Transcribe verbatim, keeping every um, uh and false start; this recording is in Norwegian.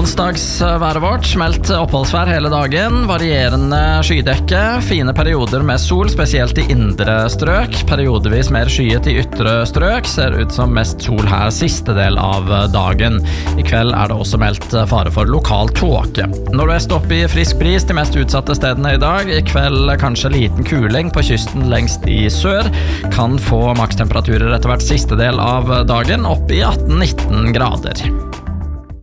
Onsdagsværet vårt, meldt oppholdsvær hele dagen, varierende skydekke, fine perioder med sol, spesielt i indre strøk, periodevis mer skyet i ytre strøk, ser ut som mest sol her siste del av dagen. I kveld er det også meldt fare for lokal tåke. Nordvest opp i frisk bris de mest utsatte stedene i dag, i kveld kanskje liten kuling på kysten lengst i sør, kan få makstemperaturer etter hvert siste del av dagen opp i atten nitten grader.